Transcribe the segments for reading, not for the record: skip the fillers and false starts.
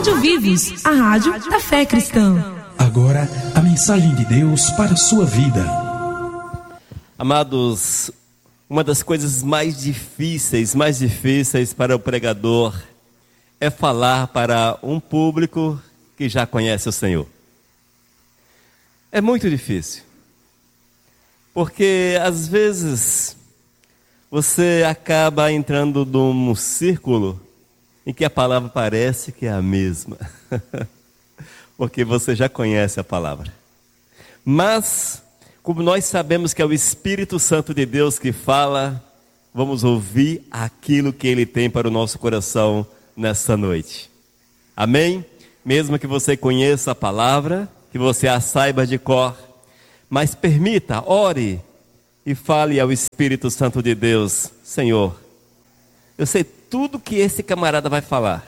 Rádio Vivos, a rádio da fé cristã. Agora, a mensagem de Deus para a sua vida. Amados, uma das coisas mais difíceis para o pregador é falar para um público que já conhece o Senhor. É muito difícil, porque às vezes você acaba entrando num círculo em que a palavra parece que é a mesma, porque você já conhece a palavra. Mas, como nós sabemos que é o Espírito Santo de Deus que fala, vamos ouvir aquilo que Ele tem para o nosso coração nessa noite. Amém? Mesmo que você conheça a palavra, que você a saiba de cor, mas permita, ore e fale ao Espírito Santo de Deus: Senhor, eu sei tudo que esse camarada vai falar,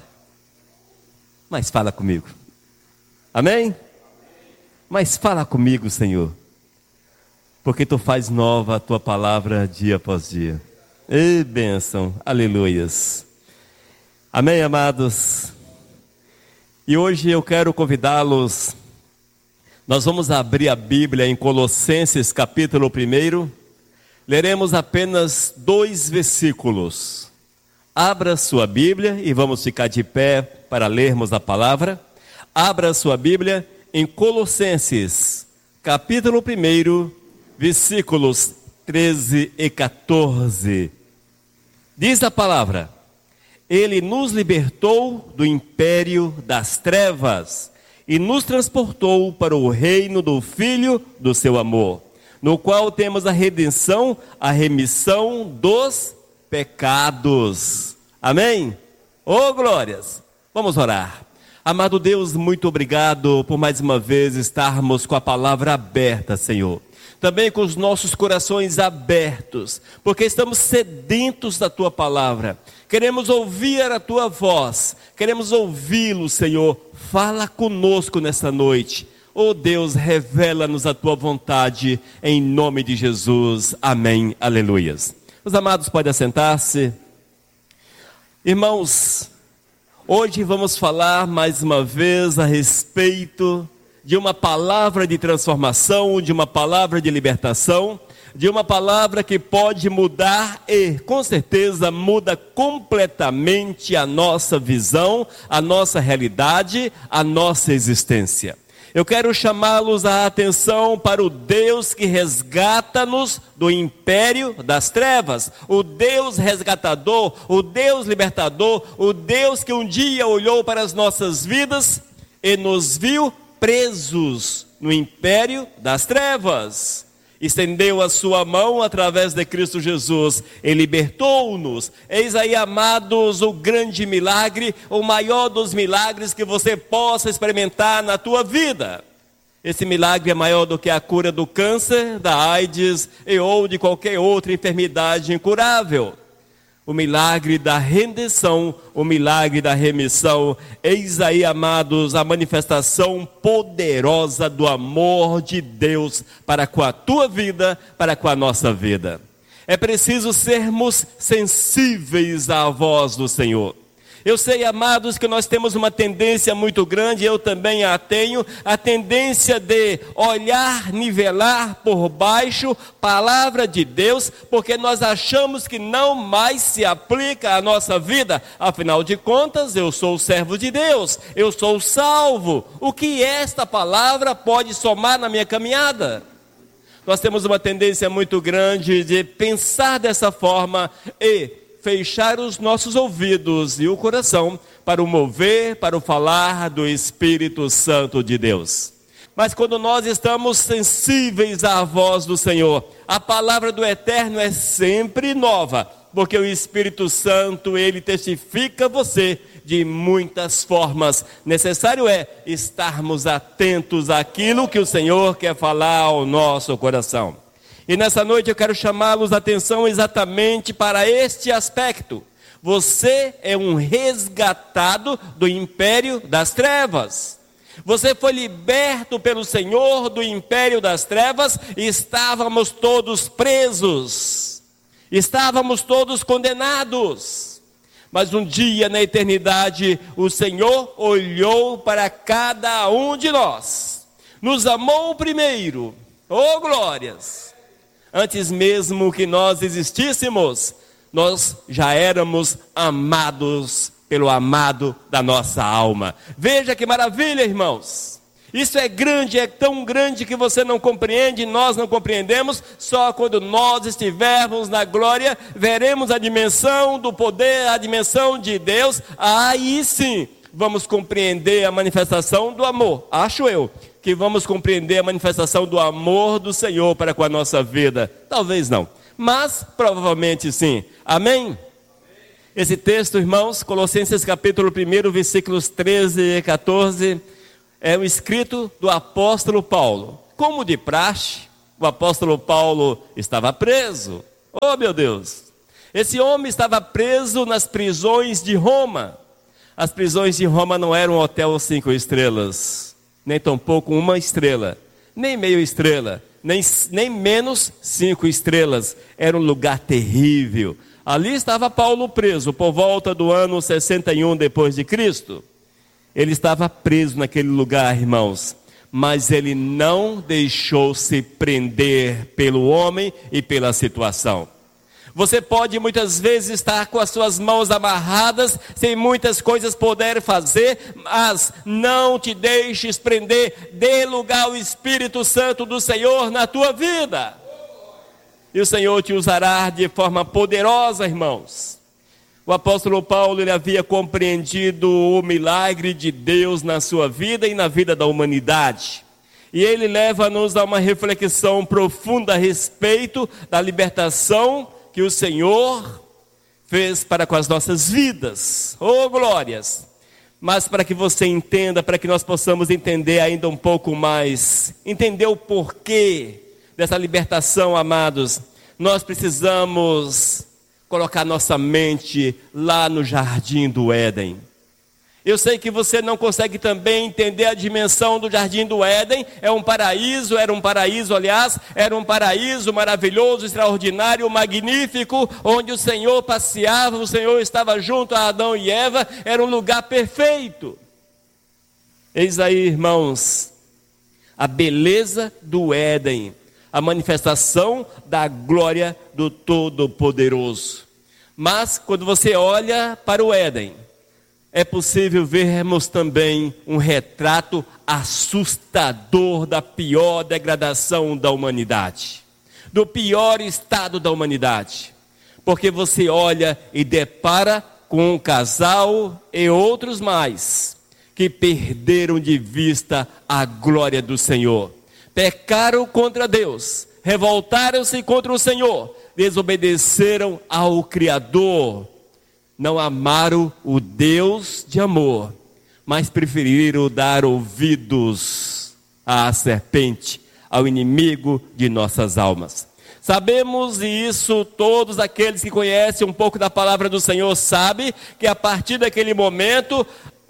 mas fala comigo. Amém? Mas fala comigo, Senhor, porque Tu faz nova a Tua palavra dia após dia. Ei, bênção, aleluias. Amém, amados? E hoje eu quero convidá-los. Nós vamos abrir a Bíblia em Colossenses capítulo 1. Leremos apenas 2 versículos. Abra sua Bíblia e vamos ficar de pé para lermos a palavra. Abra sua Bíblia em Colossenses capítulo 1, versículos 13 e 14. Diz a palavra: Ele nos libertou do império das trevas e nos transportou para o reino do Filho do seu amor, no qual temos a redenção, a remissão dos pecados. Amém? Oh, glórias! Vamos orar. Amado Deus, muito obrigado por mais uma vez estarmos com a palavra aberta, Senhor. Também com os nossos corações abertos, porque estamos sedentos da Tua palavra. Queremos ouvir a Tua voz, queremos ouvi-lo, Senhor. Fala conosco nesta noite. Oh Deus, revela-nos a Tua vontade, em nome de Jesus. Amém, aleluias. Os amados podem assentar-se. Irmãos, hoje vamos falar mais uma vez a respeito de uma palavra de transformação, de uma palavra de libertação, de uma palavra que pode mudar e, com certeza, muda completamente a nossa visão, a nossa realidade, a nossa existência. Eu quero chamá-los a atenção para o Deus que resgata-nos do império das trevas, o Deus resgatador, o Deus libertador, o Deus que um dia olhou para as nossas vidas e nos viu presos no império das trevas. Estendeu a sua mão através de Cristo Jesus e libertou-nos. Eis aí, amados, o grande milagre, o maior dos milagres que você possa experimentar na tua vida. Esse milagre é maior do que a cura do câncer, da AIDS ou de qualquer outra enfermidade incurável. O milagre da redenção, o milagre da remissão. Eis aí, amados, a manifestação poderosa do amor de Deus para com a tua vida, para com a nossa vida. É preciso sermos sensíveis à voz do Senhor. Eu sei, amados, que nós temos uma tendência muito grande, eu também a tenho, a tendência de olhar, nivelar por baixo, palavra de Deus, porque nós achamos que não mais se aplica à nossa vida. Afinal de contas, eu sou servo de Deus, eu sou salvo. O que esta palavra pode somar na minha caminhada? Nós temos uma tendência muito grande de pensar dessa forma e fechar os nossos ouvidos e o coração para o mover, para o falar do Espírito Santo de Deus. Mas quando nós estamos sensíveis à voz do Senhor, a palavra do Eterno é sempre nova, porque o Espírito Santo, ele testifica você de muitas formas. Necessário é estarmos atentos àquilo que o Senhor quer falar ao nosso coração. E nessa noite eu quero chamá-los a atenção exatamente para este aspecto. Você é um resgatado do império das trevas. Você foi liberto pelo Senhor do império das trevas e estávamos todos presos. Estávamos todos condenados. Mas um dia na eternidade, o Senhor olhou para cada um de nós. Nos amou primeiro. Oh, glórias! Antes mesmo que nós existíssemos, nós já éramos amados pelo amado da nossa alma. Veja que maravilha, irmãos. Isso é grande, é tão grande que você não compreende, nós não compreendemos. Só quando nós estivermos na glória, veremos a dimensão do poder, a dimensão de Deus. Aí sim, vamos compreender a manifestação do amor. Acho eu que vamos compreender a manifestação do amor do Senhor para com a nossa vida. Talvez não, mas provavelmente sim. Amém? Esse texto, irmãos, Colossenses capítulo 1, versículos 13 e 14... é o escrito do apóstolo Paulo. Como de praxe, o apóstolo Paulo estava preso. Oh, meu Deus! Esse homem estava preso nas prisões de Roma. As prisões de Roma não eram um hotel 5 estrelas, nem tampouco 1 estrela, nem meia estrela, nem menos 5 estrelas. Era um lugar terrível. Ali estava Paulo preso, por volta do ano 61 depois de Cristo. Ele estava preso naquele lugar, irmãos, mas ele não deixou-se prender pelo homem e pela situação. Você pode muitas vezes estar com as suas mãos amarradas, sem muitas coisas poder fazer, mas não te deixes prender. Dê lugar ao Espírito Santo do Senhor na tua vida. E o Senhor te usará de forma poderosa, irmãos. O apóstolo Paulo, ele havia compreendido o milagre de Deus na sua vida e na vida da humanidade. E ele leva-nos a uma reflexão profunda a respeito da libertação que o Senhor fez para com as nossas vidas. Oh, glórias! Mas para que você entenda, para que nós possamos entender ainda um pouco mais, entender o porquê dessa libertação, amados, nós precisamos colocar nossa mente lá no jardim do Éden. Eu sei que você não consegue também entender a dimensão do jardim do Éden. Era um paraíso, aliás, era um paraíso maravilhoso, extraordinário, magnífico, onde o Senhor passeava, o Senhor estava junto a Adão e Eva, era um lugar perfeito. Eis aí, irmãos, a beleza do Éden, a manifestação da glória do Todo-Poderoso. Mas, quando você olha para o Éden, é possível vermos também um retrato assustador da pior degradação da humanidade, do pior estado da humanidade. Porque você olha e depara com um casal e outros mais, que perderam de vista a glória do Senhor. Pecaram contra Deus, revoltaram-se contra o Senhor, desobedeceram ao Criador, não amaram o Deus de amor, mas preferiram dar ouvidos à serpente, ao inimigo de nossas almas. Sabemos, e isso todos aqueles que conhecem um pouco da palavra do Senhor sabem, que a partir daquele momento,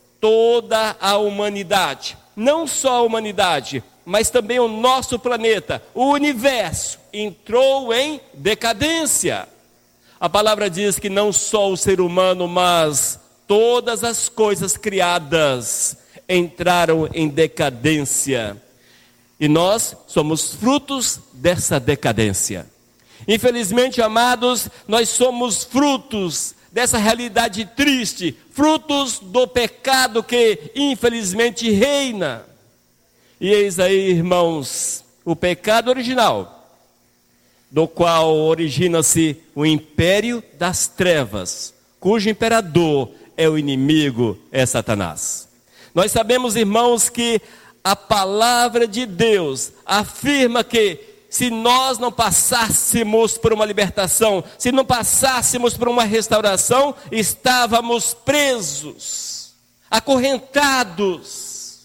toda a humanidade, não só a humanidade, mas também o nosso planeta, o universo, entrou em decadência. A palavra diz que não só o ser humano, mas todas as coisas criadas entraram em decadência. E nós somos frutos dessa decadência. Infelizmente, amados, nós somos frutos dessa realidade triste, frutos do pecado que infelizmente reina. E eis aí, irmãos, o pecado original, do qual origina-se o império das trevas, cujo imperador é o inimigo, é Satanás. Nós sabemos, irmãos, que a palavra de Deus afirma que se nós não passássemos por uma libertação, se não passássemos por uma restauração, estávamos presos, acorrentados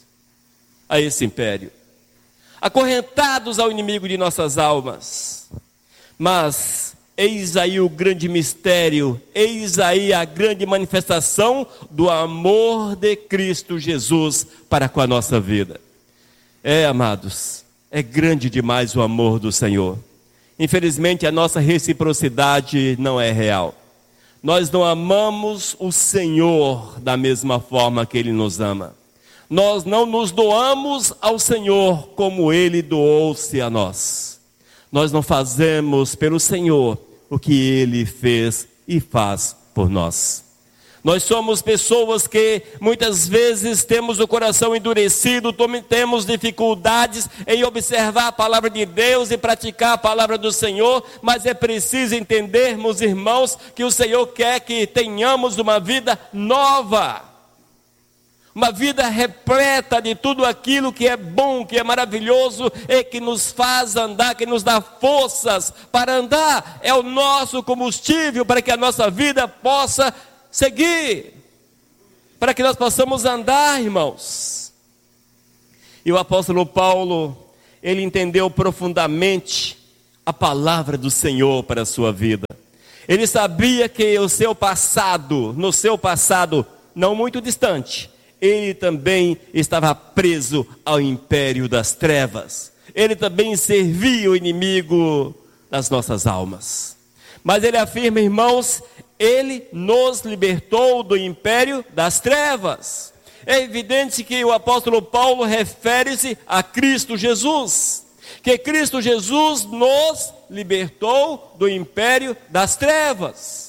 a esse império, acorrentados ao inimigo de nossas almas. Mas eis aí o grande mistério, eis aí a grande manifestação do amor de Cristo Jesus para com a nossa vida. Amados, é grande demais o amor do Senhor. Infelizmente a nossa reciprocidade não é real. nós não amamos o Senhor da mesma forma que Ele nos ama. Nós não nos doamos ao Senhor como Ele doou-se a nós. Nós não fazemos pelo Senhor o que Ele fez e faz por nós. Nós somos pessoas que muitas vezes temos o coração endurecido, temos dificuldades em observar a palavra de Deus e praticar a palavra do Senhor, mas é preciso entendermos, irmãos, que o Senhor quer que tenhamos uma vida nova, uma vida repleta de tudo aquilo que é bom, que é maravilhoso e que nos faz andar, que nos dá forças para andar. É o nosso combustível para que a nossa vida possa seguir, para que nós possamos andar, irmãos. E o apóstolo Paulo, ele entendeu profundamente a palavra do Senhor para a sua vida. Ele sabia que no seu passado, não muito distante, ele também estava preso ao império das trevas. Ele também servia o inimigo das nossas almas. Mas ele afirma, irmãos, Ele nos libertou do império das trevas. É evidente que o apóstolo Paulo refere-se a Cristo Jesus, que Cristo Jesus nos libertou do império das trevas.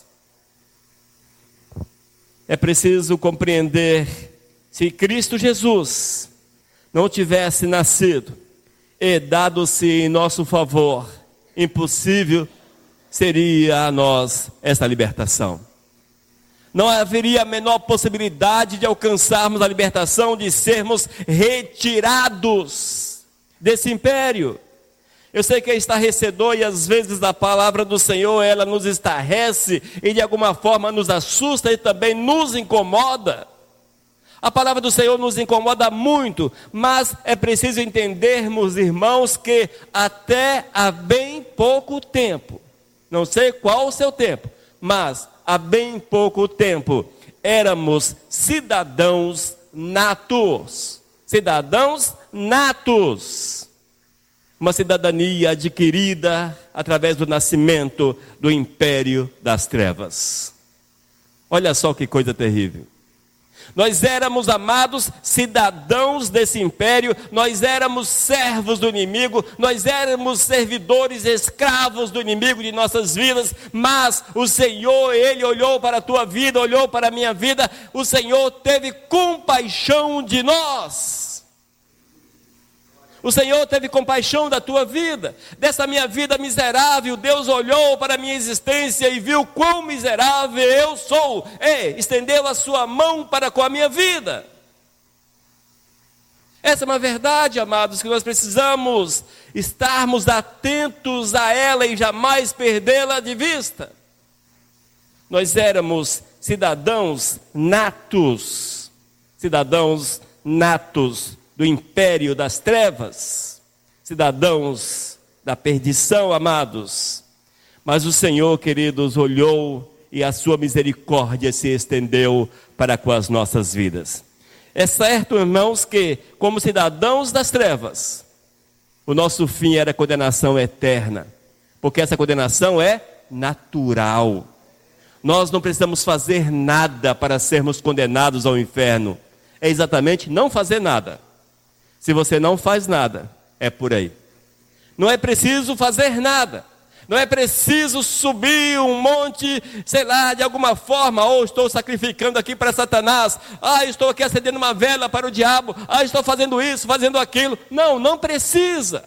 É preciso compreender, se Cristo Jesus não tivesse nascido e dado-se em nosso favor, impossível seria a nós esta libertação. Não haveria a menor possibilidade de alcançarmos a libertação, de sermos retirados desse império. Eu sei que é estarrecedor e às vezes a palavra do Senhor, ela nos estarrece e de alguma forma nos assusta e também nos incomoda. A palavra do Senhor nos incomoda muito, mas é preciso entendermos, irmãos, que até há bem pouco tempo, não sei qual o seu tempo, mas há bem pouco tempo, éramos cidadãos natos. Cidadãos natos. Uma cidadania adquirida através do nascimento do império das trevas. Olha só que coisa terrível. Nós éramos, amados, cidadãos desse império, nós éramos servos do inimigo, nós éramos servidores, escravos do inimigo de nossas vidas, mas o Senhor, Ele olhou para a tua vida, olhou para a minha vida, o Senhor teve compaixão de nós. O Senhor teve compaixão da tua vida, dessa minha vida miserável. Deus olhou para a minha existência e viu quão miserável eu sou, e estendeu a sua mão para com a minha vida. Essa é uma verdade, amados, que nós precisamos estarmos atentos a ela e jamais perdê-la de vista. Nós éramos cidadãos natos do império das trevas, cidadãos da perdição, amados. Mas o Senhor, queridos, olhou e a sua misericórdia se estendeu para com as nossas vidas. É certo, irmãos, que como cidadãos das trevas, o nosso fim era a condenação eterna, porque essa condenação é natural. Nós não precisamos fazer nada para sermos condenados ao inferno. É exatamente não fazer nada. Se você não faz nada, é por aí. Não é preciso fazer nada. Não é preciso subir um monte, sei lá, de alguma forma. Ou estou sacrificando aqui para Satanás. Estou aqui acendendo uma vela para o diabo. Estou fazendo isso, fazendo aquilo. Não, não precisa.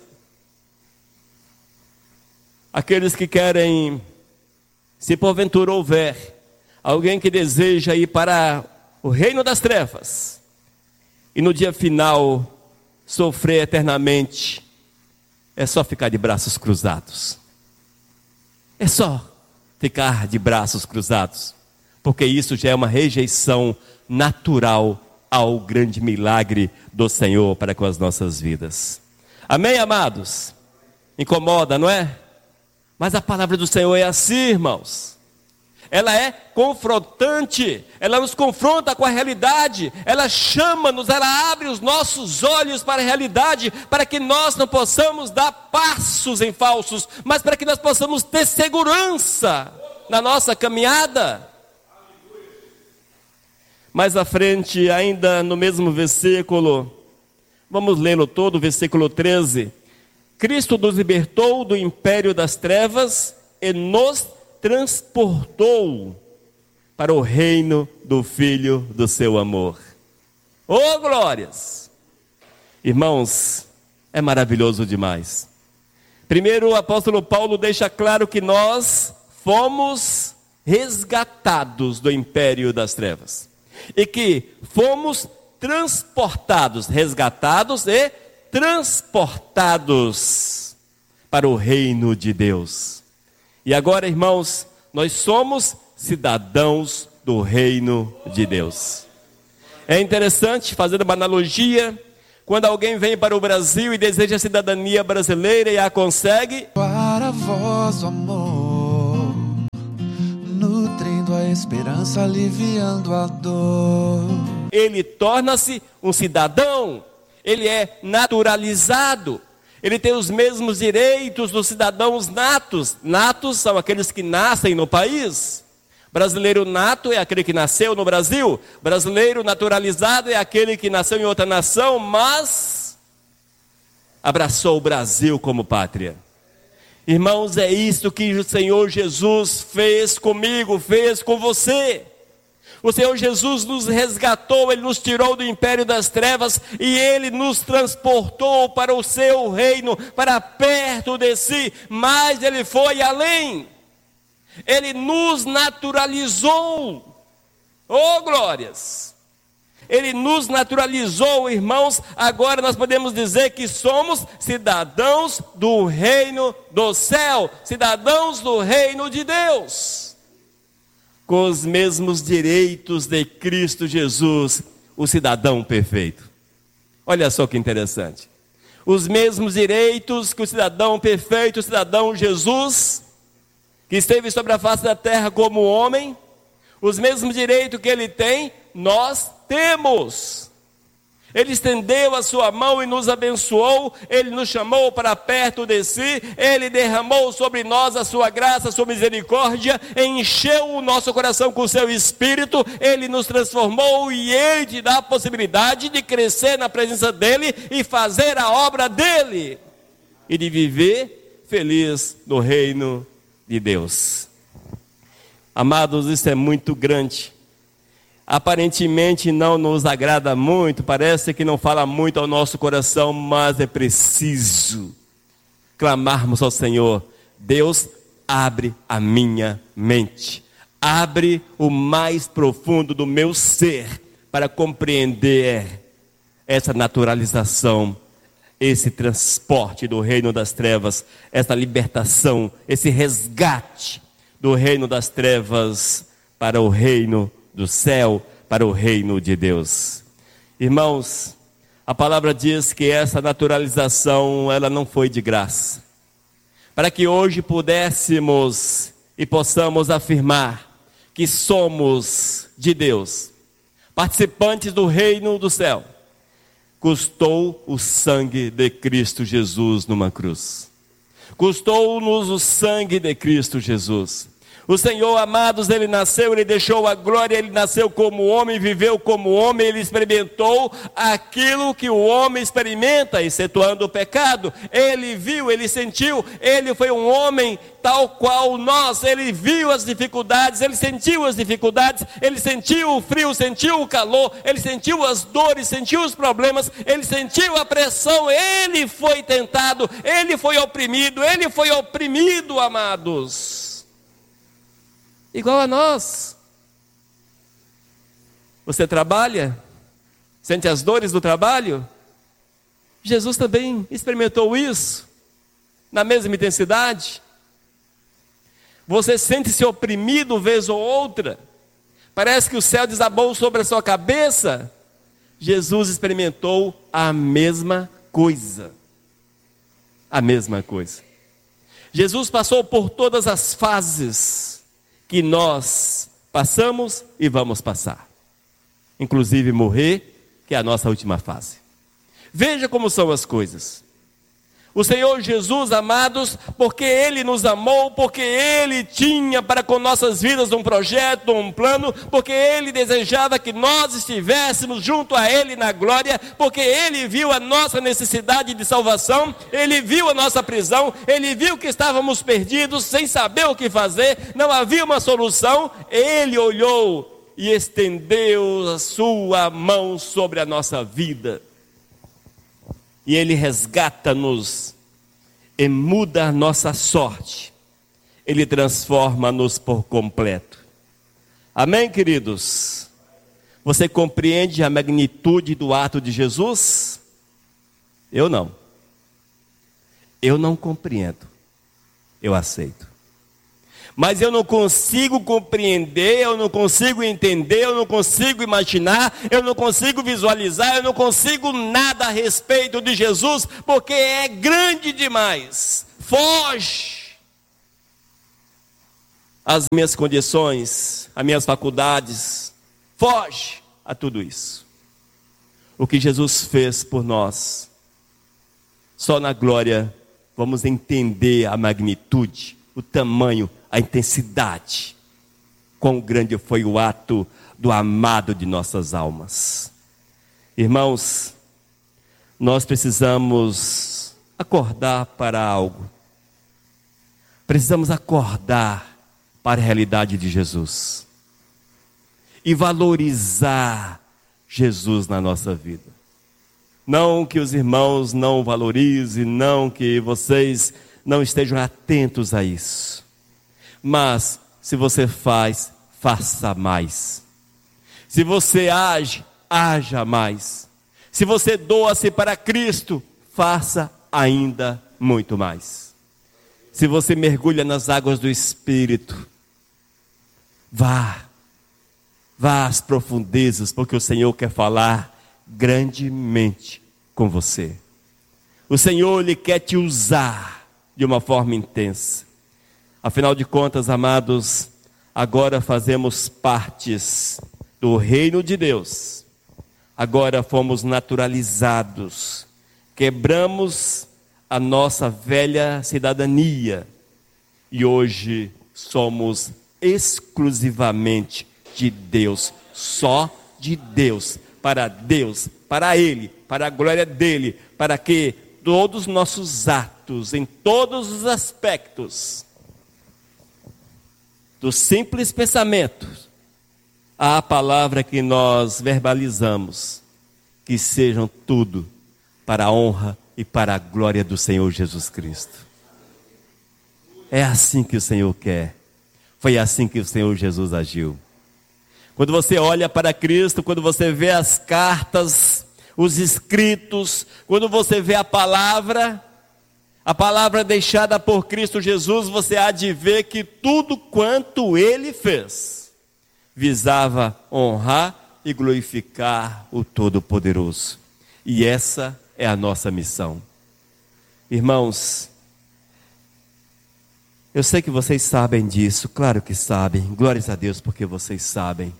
Aqueles que querem, se porventura houver alguém que deseja ir para o reino das trevas e no dia final sofrer eternamente, é só ficar de braços cruzados. É só ficar de braços cruzados, porque isso já é uma rejeição natural ao grande milagre do Senhor para com as nossas vidas. Amém, amados? Incomoda, não é? Mas a palavra do Senhor é assim, irmãos. Ela é confrontante, ela nos confronta com a realidade, ela chama-nos, ela abre os nossos olhos para a realidade, para que nós não possamos dar passos em falsos, mas para que nós possamos ter segurança na nossa caminhada. Mais à frente, ainda no mesmo versículo, vamos lê-lo todo, versículo 13. Cristo nos libertou do império das trevas e nos transportou para o reino do Filho do seu amor. Oh, glórias! Irmãos, é maravilhoso demais. Primeiro, o apóstolo Paulo deixa claro que nós fomos resgatados do império das trevas. E que fomos transportados, resgatados e transportados para o reino de Deus. E agora, irmãos, nós somos cidadãos do reino de Deus. É interessante, fazendo uma analogia, quando alguém vem para o Brasil e deseja a cidadania brasileira e a consegue. Para vós o amor, nutrindo a esperança, aliviando a dor. Ele torna-se um cidadão, ele é naturalizado, ele tem os mesmos direitos dos cidadãos natos. Natos são aqueles que nascem no país. Brasileiro nato é aquele que nasceu no Brasil. Brasileiro naturalizado é aquele que nasceu em outra nação, mas abraçou o Brasil como pátria. Irmãos, é isso que o Senhor Jesus fez comigo, fez com você. O Senhor Jesus nos resgatou, Ele nos tirou do império das trevas e Ele nos transportou para o seu reino, para perto de si, mas Ele foi além. Ele nos naturalizou. Oh, glórias! Ele nos naturalizou, irmãos. Agora nós podemos dizer que somos cidadãos do reino do céu, cidadãos do reino de Deus, com os mesmos direitos de Cristo Jesus, o cidadão perfeito. Olha só que interessante. Os mesmos direitos que o cidadão perfeito, o cidadão Jesus, que esteve sobre a face da terra como homem, os mesmos direitos que ele tem, nós temos. Ele estendeu a sua mão e nos abençoou, Ele nos chamou para perto de si, Ele derramou sobre nós a sua graça, a sua misericórdia, encheu o nosso coração com o seu Espírito, Ele nos transformou e Ele te dá a possibilidade de crescer na presença dEle e fazer a obra dEle e de viver feliz no reino de Deus. Amados, isso é muito grande. Aparentemente não nos agrada muito, parece que não fala muito ao nosso coração, mas é preciso clamarmos ao Senhor. Deus, abre a minha mente, abre o mais profundo do meu ser para compreender essa naturalização, esse transporte do reino das trevas, essa libertação, esse resgate do reino das trevas para o reino do céu, para o reino de Deus. Irmãos, a palavra diz que essa naturalização, ela não foi de graça. Para que hoje pudéssemos e possamos afirmar que somos de Deus, participantes do reino do céu, custou o sangue de Cristo Jesus numa cruz. Custou-nos o sangue de Cristo Jesus. O Senhor, amados, Ele nasceu, Ele deixou a glória, Ele nasceu como homem, viveu como homem, Ele experimentou aquilo que o homem experimenta, excetuando o pecado. Ele viu, Ele sentiu, Ele foi um homem tal qual nós, Ele viu as dificuldades, Ele sentiu as dificuldades, Ele sentiu o frio, sentiu o calor, Ele sentiu as dores, sentiu os problemas, Ele sentiu a pressão, Ele foi tentado, Ele foi oprimido, amados. Igual a nós. Você trabalha? Sente as dores do trabalho? Jesus também experimentou isso, na mesma intensidade. Você sente-se oprimido vez ou outra? Parece que o céu desabou sobre a sua cabeça? Jesus experimentou a mesma coisa. A mesma coisa. Jesus passou por todas as fases que nós passamos e vamos passar, inclusive morrer, que é a nossa última fase. Veja como são as coisas. O Senhor Jesus, amados, porque Ele nos amou, porque Ele tinha para com nossas vidas um projeto, um plano, porque Ele desejava que nós estivéssemos junto a Ele na glória, porque Ele viu a nossa necessidade de salvação, Ele viu a nossa prisão, Ele viu que estávamos perdidos, sem saber o que fazer, não havia uma solução. Ele olhou e estendeu a sua mão sobre a nossa vida. E Ele resgata-nos e muda a nossa sorte. Ele transforma-nos por completo. Amém, queridos? Você compreende a magnitude do ato de Jesus? Eu não. Eu não compreendo. Eu aceito. Mas eu não consigo compreender, eu não consigo entender, eu não consigo imaginar, eu não consigo visualizar, eu não consigo nada a respeito de Jesus, porque é grande demais. Foge às minhas condições, às minhas faculdades, foge a tudo isso. O que Jesus fez por nós, só na glória vamos entender a magnitude, o tamanho, a intensidade, quão grande foi o ato do amado de nossas almas. Irmãos, nós precisamos acordar para algo. Precisamos acordar para a realidade de Jesus e valorizar Jesus na nossa vida. Não que os irmãos não valorizem, não que vocês não estejam atentos a isso. Mas, se você faz, faça mais. Se você age, haja mais. Se você doa-se para Cristo, faça ainda muito mais. Se você mergulha nas águas do Espírito, vá às profundezas, porque o Senhor quer falar grandemente com você. O Senhor, Ele quer te usar de uma forma intensa. Afinal de contas, amados, agora fazemos partes do reino de Deus. Agora fomos naturalizados. Quebramos a nossa velha cidadania. E hoje somos exclusivamente de Deus. Só de Deus, para Ele, para a glória dEle. Para que todos os nossos atos, em todos os aspectos, do simples pensamento à palavra que nós verbalizamos, que sejam tudo para a honra e para a glória do Senhor Jesus Cristo. É assim que o Senhor quer. Foi assim que o Senhor Jesus agiu. Quando você olha para Cristo, quando você vê as cartas, os escritos, quando você vê a palavra deixada por Cristo Jesus, você há de ver que tudo quanto Ele fez visava honrar e glorificar o Todo-Poderoso. E essa é a nossa missão. Irmãos, eu sei que vocês sabem disso, claro que sabem, glórias a Deus porque vocês sabem.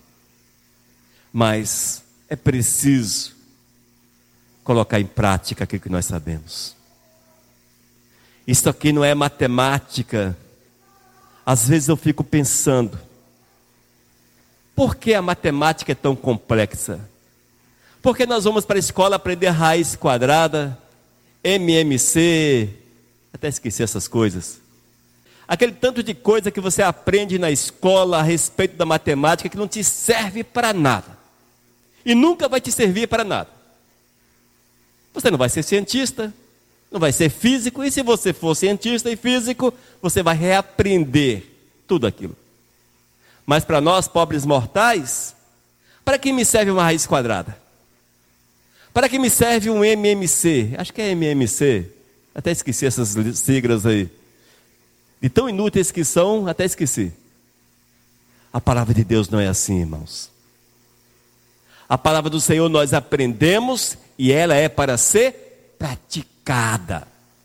Mas é preciso colocar em prática aquilo que nós sabemos. Isso aqui não é matemática. Às vezes eu fico pensando, por que a matemática é tão complexa? Por que nós vamos para a escola aprender raiz quadrada, MMC, até esqueci essas coisas. Aquele tanto de coisa que você aprende na escola a respeito da matemática que não te serve para nada. E nunca vai te servir para nada. Você não vai ser cientista, não vai ser físico, e se você for cientista e físico, você vai reaprender tudo aquilo. Mas para nós, pobres mortais, para que me serve uma raiz quadrada? Para que me serve um MMC? Acho que é MMC, até esqueci essas siglas aí. De tão inúteis que são, até esqueci. A palavra de Deus não é assim, irmãos. A palavra do Senhor nós aprendemos e ela é para ser praticada.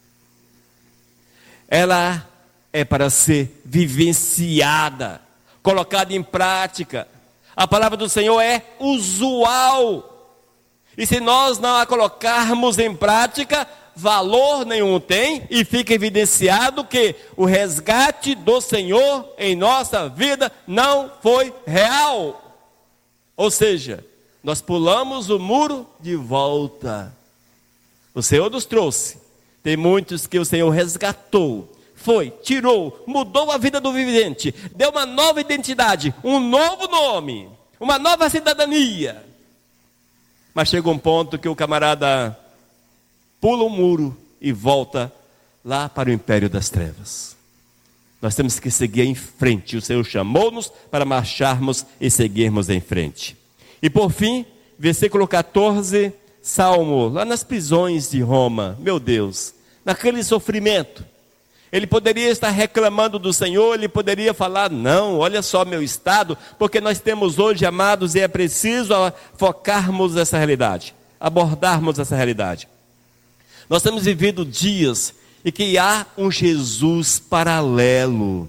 Ela é para ser vivenciada, colocada em prática. A palavra do Senhor é usual. E se nós não a colocarmos em prática, valor nenhum tem, e fica evidenciado que o resgate do Senhor em nossa vida não foi real. Ou seja, nós pulamos o muro de volta. O Senhor nos trouxe. Tem muitos que o Senhor resgatou, foi, tirou, mudou a vida do vivente, deu uma nova identidade, um novo nome, uma nova cidadania. Mas chega um ponto que o camarada pula o muro e volta lá para o império das trevas. Nós temos que seguir em frente. O Senhor chamou-nos para marcharmos e seguirmos em frente. E por fim, versículo 14, Salmo, lá nas prisões de Roma, meu Deus, naquele sofrimento, ele poderia estar reclamando do Senhor, ele poderia falar, não, olha só meu estado, porque nós temos hoje, amados, e é preciso focarmos nessa realidade, abordarmos essa realidade. Nós temos vivido dias em que há um Jesus paralelo.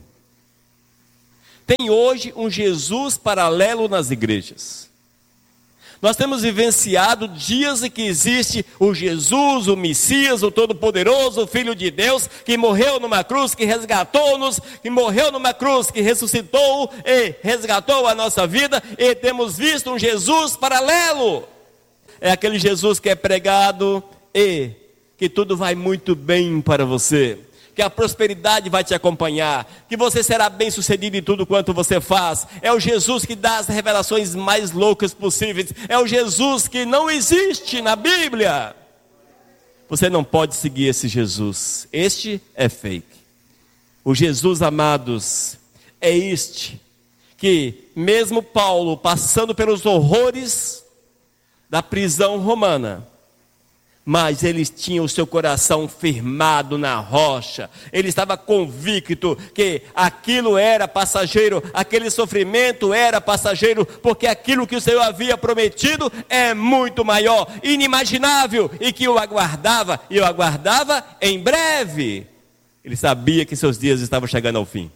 Tem hoje um Jesus paralelo nas igrejas. Nós temos vivenciado dias em que existe o Jesus, o Messias, o Todo-Poderoso, o Filho de Deus, que morreu numa cruz, que resgatou-nos, que morreu numa cruz, que ressuscitou e resgatou a nossa vida, e temos visto um Jesus paralelo. É aquele Jesus que é pregado e que tudo vai muito bem para você, que a prosperidade vai te acompanhar, que você será bem sucedido em tudo quanto você faz. É o Jesus que dá as revelações mais loucas possíveis. É o Jesus que não existe na Bíblia. Você não pode seguir esse Jesus. Este é fake. O Jesus, amados, é este que mesmo Paulo passando pelos horrores da prisão romana, mas ele tinha o seu coração firmado na rocha. Ele estava convicto que aquilo era passageiro, aquele sofrimento era passageiro, porque aquilo que o Senhor havia prometido é muito maior, inimaginável, e que o aguardava, e o aguardava em breve. Ele sabia que seus dias estavam chegando ao fim.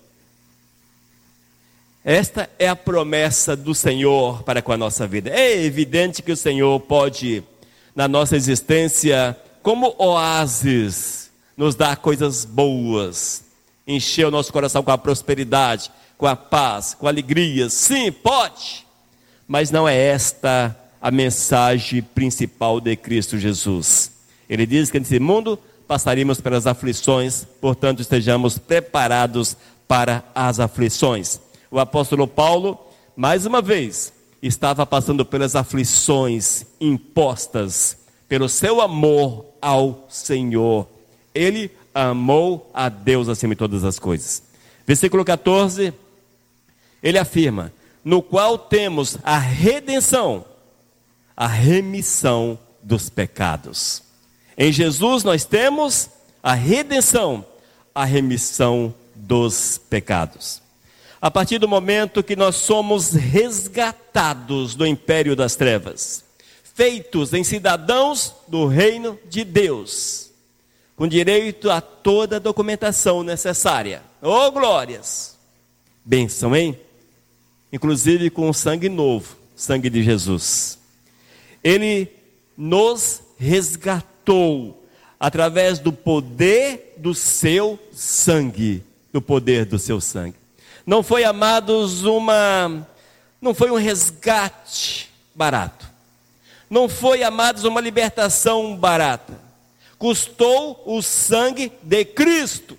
Esta é a promessa do Senhor para com a nossa vida. É evidente que o Senhor pode, na nossa existência, como oásis, nos dar coisas boas, encher o nosso coração com a prosperidade, com a paz, com a alegria. Sim, pode, mas não é esta a mensagem principal de Cristo Jesus. Ele diz que nesse mundo passaríamos pelas aflições, portanto estejamos preparados para as aflições. O apóstolo Paulo, mais uma vez, estava passando pelas aflições impostas pelo seu amor ao Senhor. Ele amou a Deus acima de todas as coisas. Versículo 14, ele afirma, no qual temos a redenção, a remissão dos pecados. Em Jesus nós temos a redenção, a remissão dos pecados. A partir do momento que nós somos resgatados do império das trevas, feitos em cidadãos do reino de Deus, com direito a toda a documentação necessária. Oh, glórias! Bênção, hein? Inclusive com o sangue novo, sangue de Jesus. Ele nos resgatou através do poder do seu sangue, do poder do seu sangue. Não foi, amados, não foi um resgate barato. Não foi, amados, uma libertação barata. Custou o sangue de Cristo.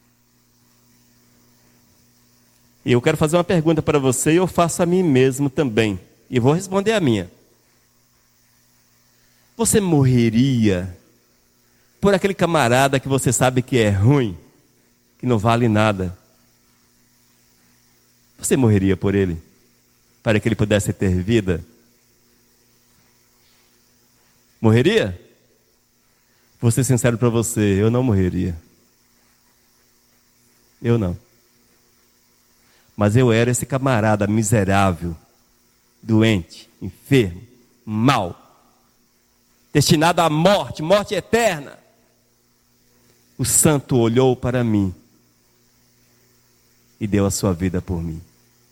E eu quero fazer uma pergunta para você, e eu faço a mim mesmo também. E vou responder a minha. Você morreria por aquele camarada que você sabe que é ruim, que não vale nada? Você morreria por ele, para que ele pudesse ter vida? Morreria? Vou ser sincero para você, eu não morreria. Eu não. Mas eu era esse camarada miserável, doente, enfermo, mau, destinado à morte, morte eterna. O santo olhou para mim e deu a sua vida por mim.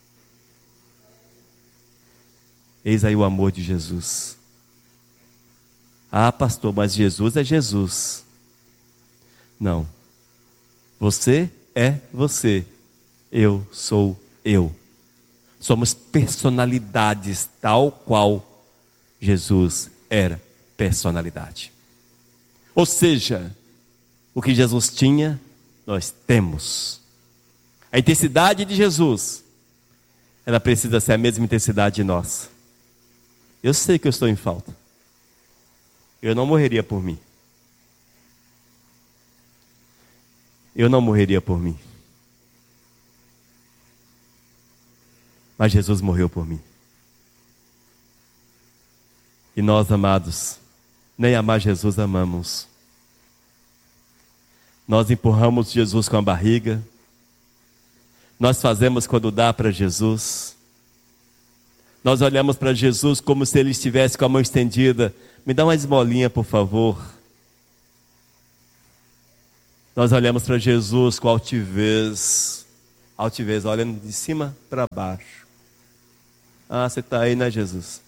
Eis aí o amor de Jesus. Ah, pastor, mas Jesus é Jesus. Não. Você é você. Eu sou eu. Somos personalidades tal qual Jesus era personalidade. Ou seja, o que Jesus tinha, nós temos. A intensidade de Jesus, ela precisa ser a mesma intensidade de nós. Eu sei que eu estou em falta. Eu não morreria por mim. Eu não morreria por mim. Mas Jesus morreu por mim. E nós, amados, nem amar Jesus amamos. Nós empurramos Jesus com a barriga. Nós fazemos quando dá para Jesus. Nós olhamos para Jesus como se Ele estivesse com a mão estendida. Me dá uma esmolinha, por favor. Nós olhamos para Jesus com altivez. Altivez, olhando de cima para baixo. Ah, você está aí, né, Jesus?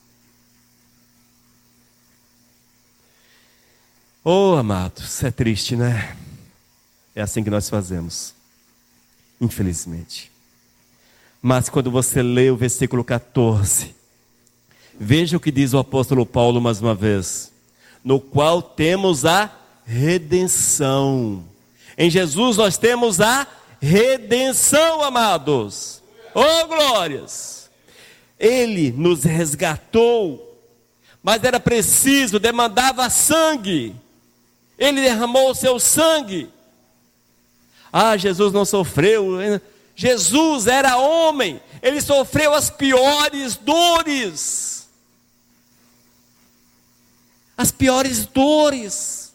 Oh, amados, é triste, né? É assim que nós fazemos. Infelizmente. Mas quando você lê o versículo 14, veja o que diz o apóstolo Paulo mais uma vez. No qual temos a redenção. Em Jesus nós temos a redenção, amados. Oh, glórias! Ele nos resgatou, mas era preciso, demandava sangue. Ele derramou o seu sangue. Ah, Jesus não sofreu. Jesus era homem. Ele sofreu as piores dores. As piores dores.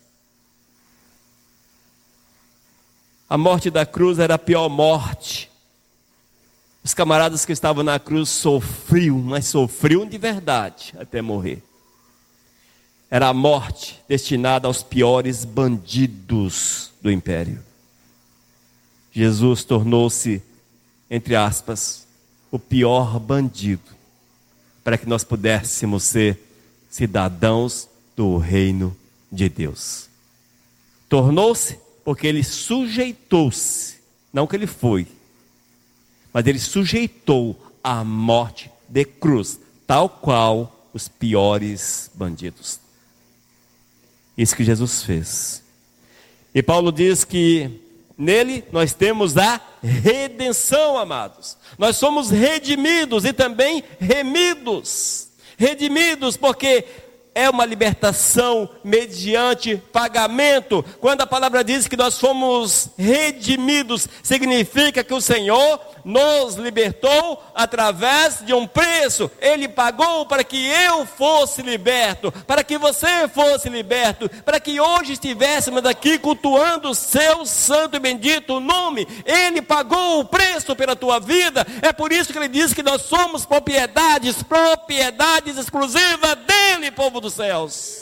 A morte da cruz era a pior morte. Os camaradas que estavam na cruz sofriam, mas sofriam de verdade até morrer. Era a morte destinada aos piores bandidos do império. Jesus tornou-se, entre aspas, o pior bandido, para que nós pudéssemos ser cidadãos do reino de Deus. Tornou-se porque ele sujeitou-se, não que ele foi, mas ele sujeitou à morte de cruz, tal qual os piores bandidos. Isso que Jesus fez. E Paulo diz que nele nós temos a redenção, amados. Nós somos redimidos e também remidos. Redimidos porque é uma libertação mediante pagamento. Quando a palavra diz que nós fomos redimidos, significa que o Senhor nos libertou através de um preço. Ele pagou para que eu fosse liberto, para que você fosse liberto, para que hoje estivéssemos aqui cultuando o seu santo e bendito nome. Ele pagou o preço pela tua vida. É por isso que ele diz que nós somos propriedades exclusivas dele, povo dos céus.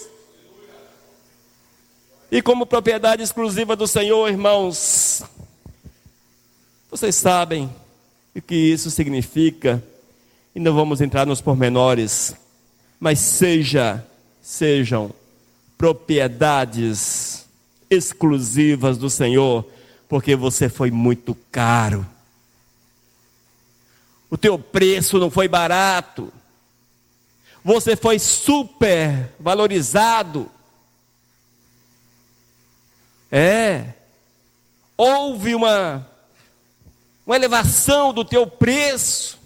E como propriedade exclusiva do Senhor, irmãos, vocês sabem o que isso significa, e não vamos entrar nos pormenores, mas sejam propriedades exclusivas do Senhor, porque você foi muito caro. O teu preço não foi barato. Você foi super valorizado. Houve uma elevação do teu preço.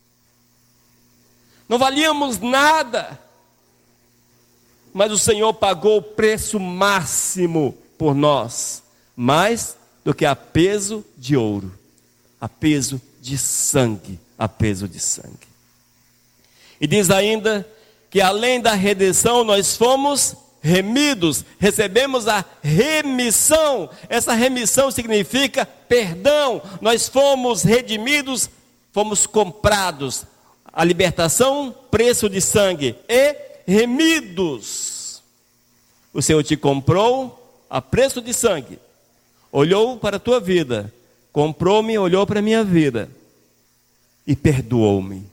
Não valíamos nada, mas o Senhor pagou o preço máximo por nós, mais do que a peso de ouro, a peso de sangue, a peso de sangue. E diz ainda que além da redenção nós fomos remidos, recebemos a remissão. Essa remissão significa perdão. Nós fomos redimidos, fomos comprados. A libertação, preço de sangue, e remidos. O Senhor te comprou a preço de sangue. Olhou para a tua vida, comprou-me, olhou para a minha vida e perdoou-me.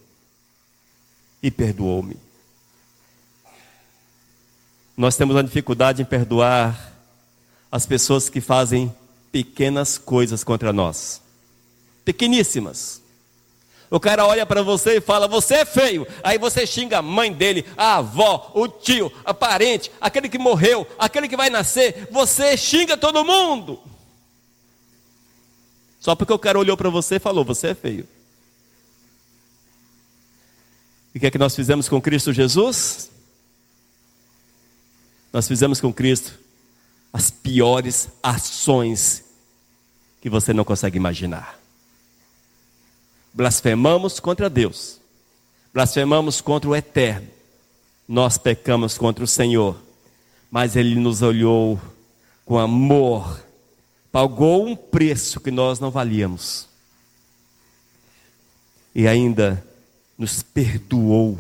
Nós temos uma dificuldade em perdoar as pessoas que fazem pequenas coisas contra nós. Pequeníssimas. O cara olha para você e fala, você é feio. Aí você xinga a mãe dele, a avó, o tio, a parente, aquele que morreu, aquele que vai nascer. Você xinga todo mundo. Só porque o cara olhou para você e falou, você é feio. E o que é que nós fizemos com Cristo Jesus? Nós fizemos com Cristo as piores ações que você não consegue imaginar. Blasfemamos contra Deus, blasfemamos contra o Eterno, nós pecamos contra o Senhor, mas Ele nos olhou com amor, pagou um preço que nós não valíamos, e ainda nos perdoou,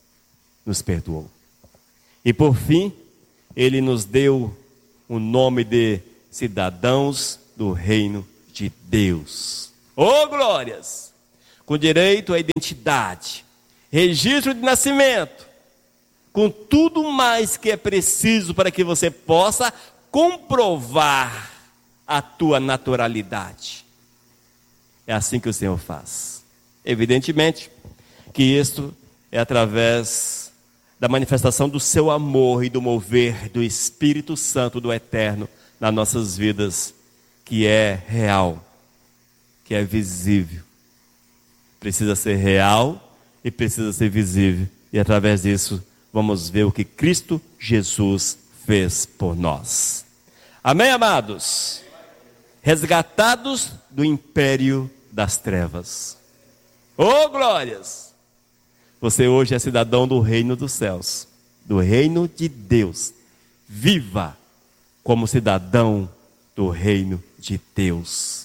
e por fim, Ele nos deu o nome de cidadãos do reino de Deus. Oh, glórias! Com direito à identidade, registro de nascimento, com tudo mais que é preciso para que você possa comprovar a tua naturalidade. É assim que o Senhor faz. Evidentemente que isto é através da manifestação do seu amor e do mover do Espírito Santo do Eterno nas nossas vidas, que é real, que é visível. Precisa ser real e precisa ser visível. E através disso, vamos ver o que Cristo Jesus fez por nós. Amém, amados? Resgatados do império das trevas. Oh, glórias! Você hoje é cidadão do reino dos céus, do reino de Deus. Viva como cidadão do reino de Deus.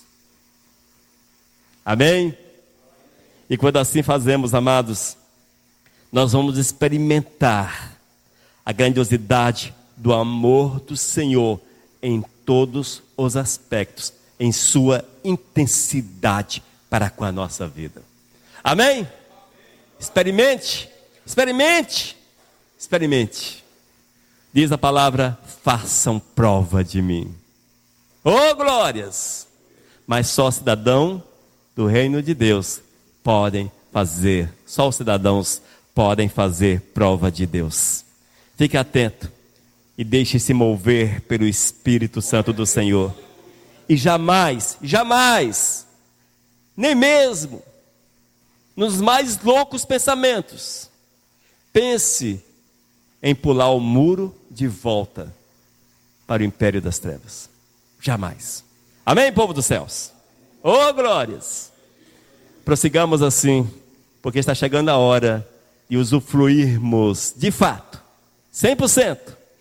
Amém? E quando assim fazemos, amados, nós vamos experimentar a grandiosidade do amor do Senhor em todos os aspectos, em sua intensidade para com a nossa vida. Amém? Experimente, experimente, experimente. Diz a palavra, façam prova de mim. Oh, glórias! Mas só cidadão do reino de Deus podem fazer, só os cidadãos podem fazer prova de Deus. Fique atento e deixe-se mover pelo Espírito Santo do Senhor. E jamais, jamais, nem mesmo nos mais loucos pensamentos, pense em pular o muro de volta para o império das trevas. Jamais. Amém, povo dos céus? Oh, glórias! Prossigamos assim, porque está chegando a hora de usufruirmos, de fato, 100%,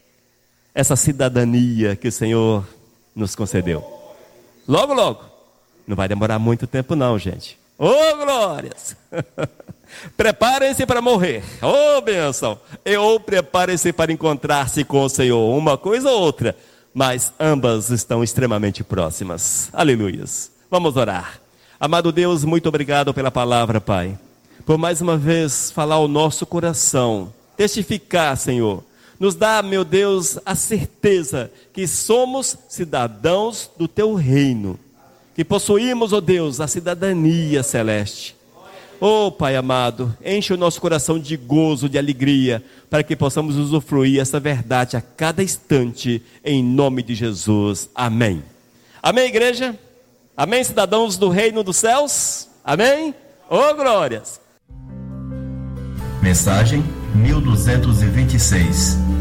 essa cidadania que o Senhor nos concedeu. Logo, logo. Não vai demorar muito tempo não, gente. Oh, glórias! Preparem-se para morrer. Oh, bênção! Ou preparem-se para encontrar-se com o Senhor. Uma coisa ou outra, mas ambas estão extremamente próximas. Aleluias. Vamos orar. Amado Deus, muito obrigado pela palavra, Pai. Por mais uma vez falar ao nosso coração, testificar, Senhor. Nos dá, meu Deus, a certeza que somos cidadãos do Teu reino. Que possuímos, ó Deus, a cidadania celeste. Oh, Pai amado, enche o nosso coração de gozo, de alegria, para que possamos usufruir essa verdade a cada instante, em nome de Jesus. Amém. Amém, igreja? Amém, cidadãos do reino dos céus? Amém? Oh, glórias! Mensagem 1226.